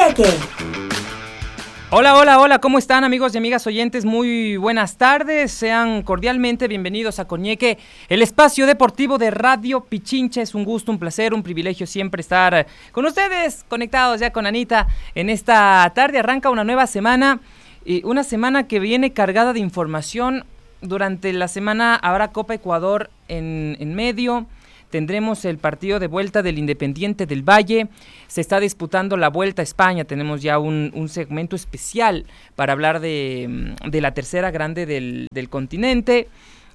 Coñeque. Hola, hola, hola, ¿cómo están amigos y amigas oyentes? Muy buenas tardes, sean cordialmente bienvenidos a Coñeque, el espacio deportivo de Radio Pichincha. Es un gusto, un placer, un privilegio siempre estar con ustedes, conectados ya con Anita en esta tarde. Arranca una nueva semana, una semana que viene cargada de información. Durante la semana habrá Copa Ecuador en medio. Tendremos el partido de vuelta del Independiente del Valle. Se está disputando la Vuelta a España. Tenemos ya un segmento especial para hablar de la tercera grande del continente.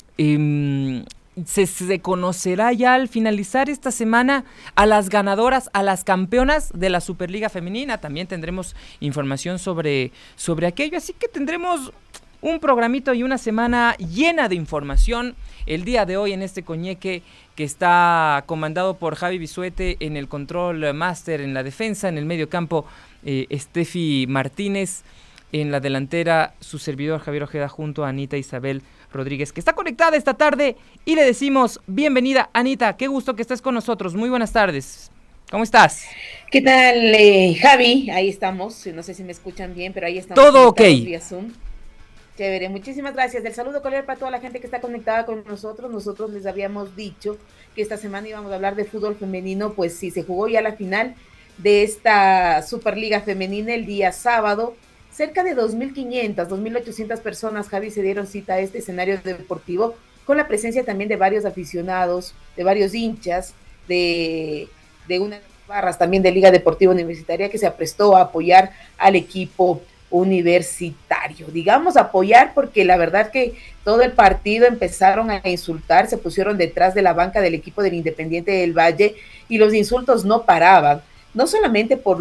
Se conocerá ya al finalizar esta semana a las ganadoras, a las campeonas de la Superliga Femenina. También tendremos información sobre aquello. Así que tendremos un programito y una semana llena de información el día de hoy en este Coñeque, que está comandado por Javi Bisuete en el control máster, en la defensa, en el medio campo, Steffi Martínez, en la delantera, su servidor Javier Ojeda, junto a Anita Isabel Rodríguez, que está conectada esta tarde, y le decimos bienvenida. Anita, qué gusto que estés con nosotros, muy buenas tardes. ¿Cómo estás? ¿Qué tal, Javi? Ahí estamos, no sé si me escuchan bien, pero ahí estamos. Todo ok. Vía Zoom. Chévere, muchísimas gracias. El saludo cordial para toda la gente que está conectada con nosotros. Nosotros les habíamos dicho que esta semana íbamos a hablar de fútbol femenino. Pues sí, se jugó ya la final de esta Superliga Femenina el día sábado. Cerca de 2.500, 2.800 personas, Javi, se dieron cita a este escenario deportivo, con la presencia también de varios aficionados, de varios hinchas, de unas barras también de Liga Deportiva Universitaria, que se aprestó a apoyar al equipo universitario, digamos apoyar, porque la verdad que todo el partido empezaron a insultar, se pusieron detrás de la banca del equipo del Independiente del Valle y los insultos no paraban, no solamente por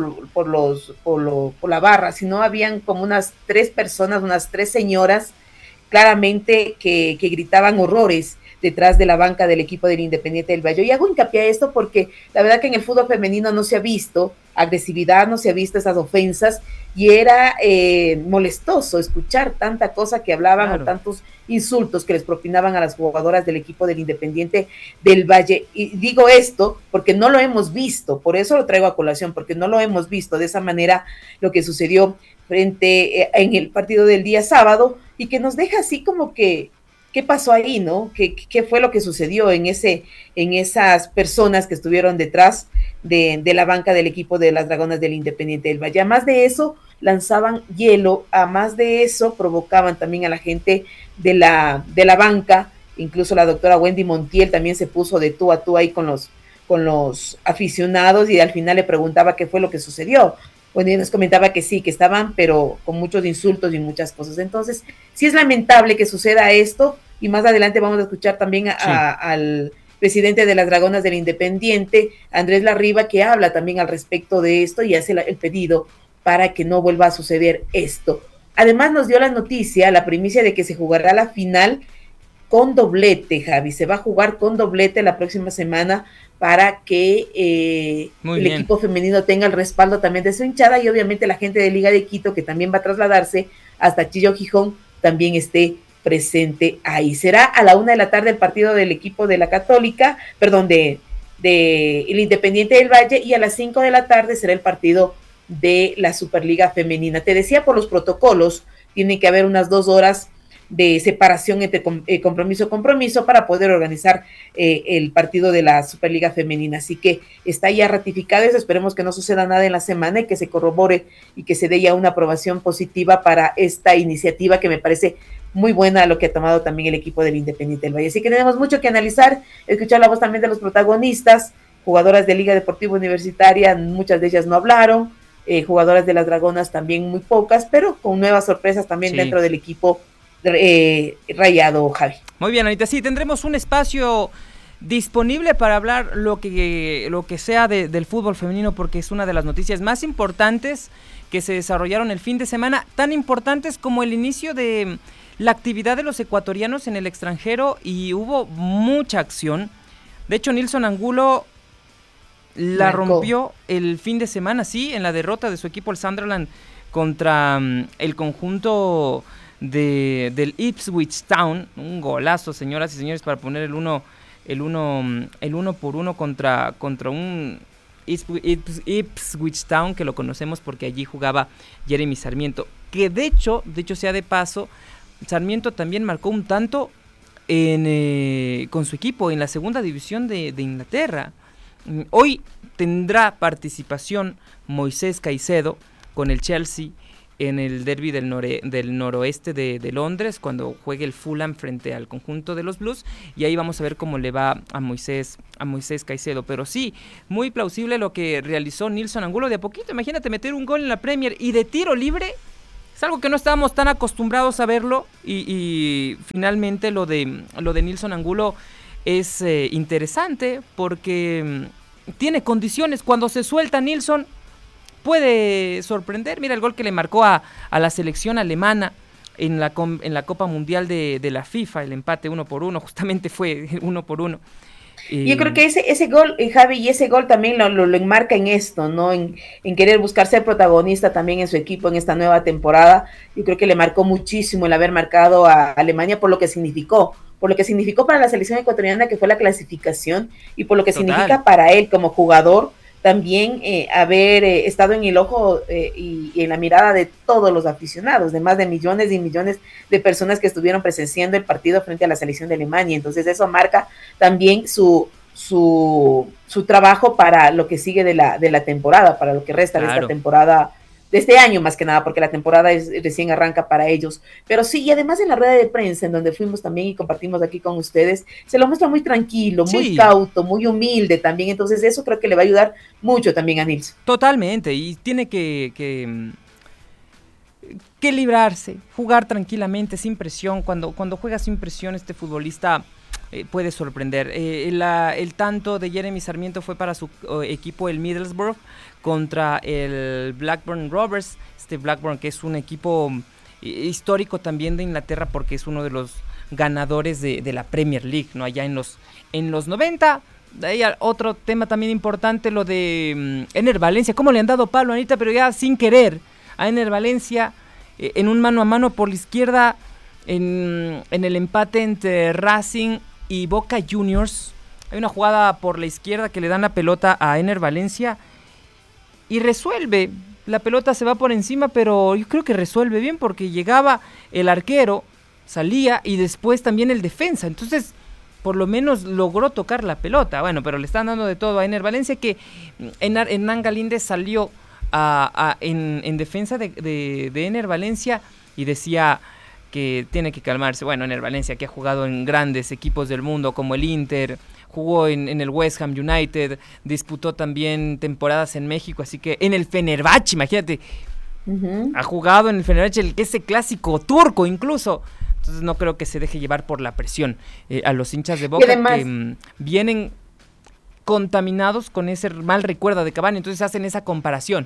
la barra, sino habían como unas 3 personas, unas 3 señoras claramente que gritaban horrores detrás de la banca del equipo del Independiente del Valle. Y hago hincapié a esto porque la verdad que en el fútbol femenino no se ha visto agresividad, no se ha visto esas ofensas, y era molestoso escuchar tanta cosa que hablaban, claro, o tantos insultos que les propinaban a las jugadoras del equipo del Independiente del Valle. Y digo esto porque no lo hemos visto, por eso lo traigo a colación, porque no lo hemos visto de esa manera lo que sucedió en el partido del día sábado, y que nos deja así como que ¿qué pasó ahí, no? ¿Qué fue lo que sucedió en esas personas que estuvieron detrás de la banca del equipo de las Dragonas del Independiente del Valle? A más de eso, lanzaban hielo, a más de eso, provocaban también a la gente de la banca. Incluso la doctora Wendy Montiel también se puso de tú a tú ahí con los aficionados, y al final le preguntaba qué fue lo que sucedió. Bueno, y nos comentaba que sí, que estaban, pero con muchos insultos y muchas cosas. Entonces, sí es lamentable que suceda esto, y más adelante vamos a escuchar también al presidente de las Dragonas del Independiente, Andrés Larriba, que habla también al respecto de esto y hace el pedido para que no vuelva a suceder esto. Además, nos dio la noticia, la primicia de que se jugará la final con doblete, Javi. Se va a jugar con doblete la próxima semana para que el equipo femenino tenga el respaldo también de su hinchada, y obviamente la gente de Liga de Quito, que también va a trasladarse hasta Chillo Gijón, también esté presente ahí. Será a la 1:00 p.m. el partido del equipo de la Católica, perdón, de el Independiente del Valle, y a las 5:00 p.m. será el partido de la Superliga Femenina. Te decía, por los protocolos, tiene que haber unas 2 horas de separación entre compromiso para poder organizar el partido de la Superliga Femenina. Así que está ya ratificado eso. Esperemos que no suceda nada en la semana y que se corrobore y que se dé ya una aprobación positiva para esta iniciativa, que me parece muy buena lo que ha tomado también el equipo del Independiente del Valle. Así que tenemos mucho que analizar, escuchar la voz también de los protagonistas, jugadoras de Liga Deportiva Universitaria, muchas de ellas no hablaron, jugadoras de las Dragonas también muy pocas, pero con nuevas sorpresas también dentro del equipo rayado, Javi. Muy bien, Anita, sí, tendremos un espacio disponible para hablar lo que sea del fútbol femenino, porque es una de las noticias más importantes que se desarrollaron el fin de semana, tan importantes como el inicio de la actividad de los ecuatorianos en el extranjero, y hubo mucha acción. De hecho, Nilson Angulo la rompió el fin de semana, sí, en la derrota de su equipo, el Sunderland, contra el conjunto del Ipswich Town. Un golazo, señoras y señores, para poner el uno por uno contra un Ipswich Town, que lo conocemos porque allí jugaba Jeremy Sarmiento, que de hecho sea de paso, Sarmiento también marcó un tanto con su equipo en la segunda división de Inglaterra. Hoy tendrá participación Moisés Caicedo con el Chelsea en el derbi del noroeste de Londres, cuando juegue el Fulham frente al conjunto de los Blues, y ahí vamos a ver cómo le va a Moisés Caicedo. Pero sí, muy plausible lo que realizó Nilson Angulo de a poquito. Imagínate meter un gol en la Premier y de tiro libre. Es algo que no estábamos tan acostumbrados a verlo, y finalmente lo de Nilson Angulo es interesante porque tiene condiciones. Cuando se suelta Nilson puede sorprender. Mira el gol que le marcó a la selección alemana en la Copa Mundial de la FIFA, el empate 1-1, justamente fue 1-1. Yo creo que ese gol, Javi, y ese gol también lo enmarca en esto, ¿no? En querer buscar ser protagonista también en su equipo en esta nueva temporada. Yo creo que le marcó muchísimo el haber marcado a Alemania por lo que significó para la selección ecuatoriana, que fue la clasificación, y por lo que significa para él como jugador también haber estado en el ojo y en la mirada de todos los aficionados, de más de millones y millones de personas que estuvieron presenciando el partido frente a la selección de Alemania. Entonces eso marca también su trabajo para lo que sigue de la temporada, para lo que resta de esta temporada, de este año más que nada, porque la temporada recién arranca para ellos. Pero sí, y además en la rueda de prensa, en donde fuimos también y compartimos aquí con ustedes, se lo muestra muy tranquilo, muy cauto, muy humilde también. Entonces eso creo que le va a ayudar mucho también a Nilson. Totalmente, y tiene que librarse, jugar tranquilamente, sin presión. Cuando juega sin presión, este futbolista puede sorprender. El tanto de Jeremy Sarmiento fue para su equipo, el Middlesbrough, contra el Blackburn Rovers. Blackburn, que es un equipo histórico también de Inglaterra, porque es uno de los ganadores de la Premier League, ¿no? Allá en los 90. De ahí otro tema también importante, lo de Ener Valencia. ¿Cómo le han dado palo, Anita? Pero ya sin querer a Ener Valencia en un mano a mano por la izquierda en el empate entre Racing y Boca Juniors. Hay una jugada por la izquierda que le dan la pelota a Ener Valencia y resuelve. La pelota se va por encima, pero yo creo que resuelve bien, porque llegaba el arquero, salía, y después también el defensa. Entonces, por lo menos logró tocar la pelota. Bueno, pero le están dando de todo a Ener Valencia, que Hernán Galíndez salió en defensa de Ener Valencia y decía que tiene que calmarse. Bueno, Ener Valencia, que ha jugado en grandes equipos del mundo como el Inter, jugó en el West Ham United, disputó también temporadas en México, así que en el Fenerbahce, imagínate, ha jugado en el Fenerbahce, que es el clásico turco incluso. Entonces no creo que se deje llevar por la presión a los hinchas de Boca, además, que vienen contaminados con ese mal recuerdo de Cavani, entonces hacen esa comparación.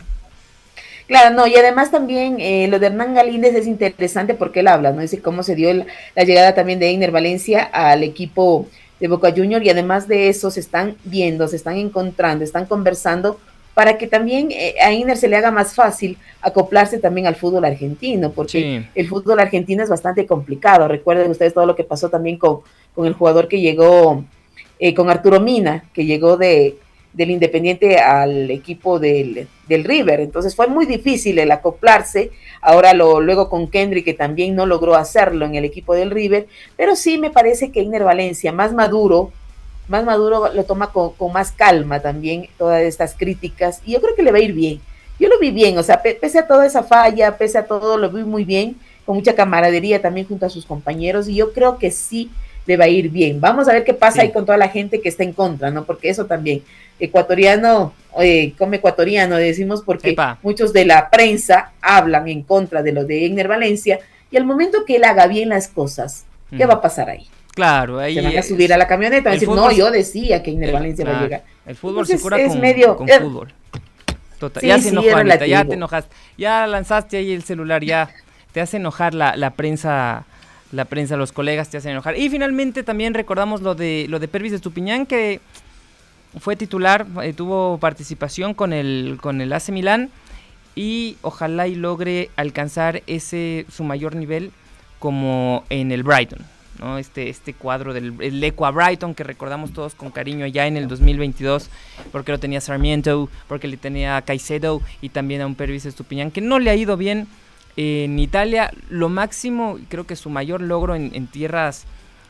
Claro, no, y además también lo de Hernán Galíndez es interesante porque él habla, ¿no? Dice cómo se dio la llegada también de Ener Valencia al equipo de Boca Juniors, y además de eso se están viendo, se están encontrando, están conversando para que también a Ener se le haga más fácil acoplarse también al fútbol argentino, porque el fútbol argentino es bastante complicado. Recuerden ustedes todo lo que pasó también con el jugador que llegó, con Arturo Mina, que llegó del Independiente al equipo del River. Entonces fue muy difícil el acoplarse. Ahora luego con Kendrick, que también no logró hacerlo en el equipo del River, pero sí me parece que Ener Valencia, más maduro, lo toma con más calma también todas estas críticas, y yo creo que le va a ir bien. Yo lo vi bien, o sea, pese a toda esa falla, pese a todo, lo vi muy bien, con mucha camaradería también junto a sus compañeros, y yo creo que sí le va a ir bien. Vamos a ver qué pasa ahí con toda la gente que está en contra, ¿no? Porque eso también, ecuatoriano come ecuatoriano, decimos, porque muchos de la prensa hablan en contra de lo de Ener Valencia, y al momento que él haga bien las cosas, ¿qué va a pasar ahí? Claro, ahí se van a subir a la camioneta y decir, no, yo decía que Ener Valencia va a llegar. El fútbol entonces, se cura con fútbol. Total. Sí, ya se enojó, Anita, ya te enojaste, ya lanzaste ahí el celular, ya te hace enojar la prensa, los colegas te hacen enojar. Y finalmente también recordamos lo de Pervis Estupiñán, que fue titular, tuvo participación con el AC Milán, y ojalá y logre alcanzar su mayor nivel como en el Brighton. ¿no? Este cuadro del el Equa Brighton que recordamos todos con cariño ya en el 2022, porque lo tenía Sarmiento, porque le tenía a Caicedo y también a un Pervis Estupiñán, que no le ha ido bien en Italia. Lo máximo, creo que su mayor logro en tierras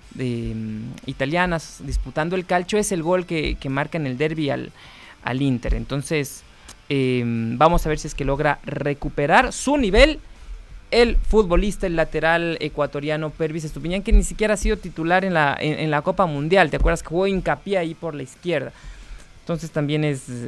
italianas, disputando el calcio, es el gol que marca en el derbi al Inter. Entonces, vamos a ver si es que logra recuperar su nivel el futbolista, el lateral ecuatoriano Pervis Estupiñán, que ni siquiera ha sido titular en la Copa Mundial. ¿Te acuerdas que jugó hincapié ahí por la izquierda? Entonces también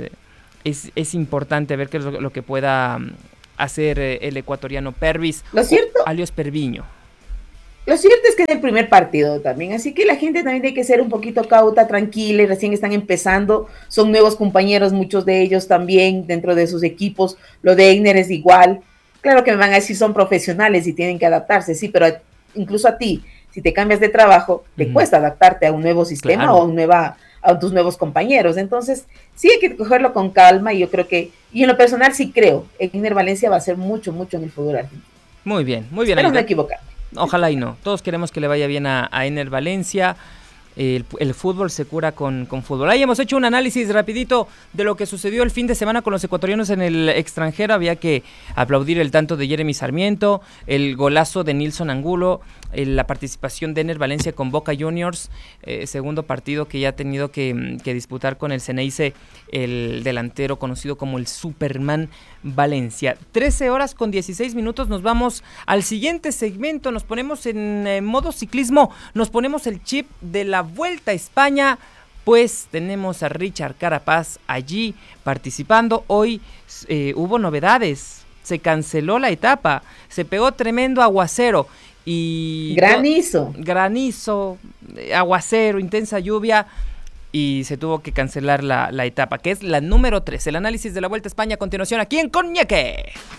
es importante ver qué es lo que pueda hacer el ecuatoriano Pervis. Lo cierto, alias Perviño. Lo cierto es que es el primer partido también, así que la gente también tiene que ser un poquito cauta, tranquila, y recién están empezando, son nuevos compañeros, muchos de ellos también dentro de sus equipos. Lo de Einer es igual. Claro que me van a decir son profesionales y tienen que adaptarse, sí, pero incluso a ti, si te cambias de trabajo, te cuesta adaptarte a un nuevo sistema, claro, o a tus nuevos compañeros. Entonces, sí hay que cogerlo con calma, y yo creo que, y en lo personal sí creo, Einer Valencia va a hacer mucho en el fútbol argentino. Muy bien, muy bien. Espero no equivocarme. Ojalá y no. Todos queremos que le vaya bien a Einer Valencia. El fútbol se cura con fútbol. Ahí hemos hecho un análisis rapidito de lo que sucedió el fin de semana con los ecuatorianos en el extranjero. Había que aplaudir el tanto de Jeremy Sarmiento, el golazo de Nilson Angulo, la participación de Einer Valencia con Boca Juniors, segundo partido que ya ha tenido que disputar con el Ceneice, el delantero conocido como el Superman Valencia. 13:16, nos vamos al siguiente segmento, nos ponemos en modo ciclismo, nos ponemos el chip de la Vuelta a España, pues tenemos a Richard Carapaz allí participando. Hoy hubo novedades, se canceló la etapa, se pegó tremendo aguacero y granizo, aguacero, intensa lluvia, y se tuvo que cancelar la etapa, que es la número 3. El análisis de la Vuelta a España a continuación aquí en Con Ñeque.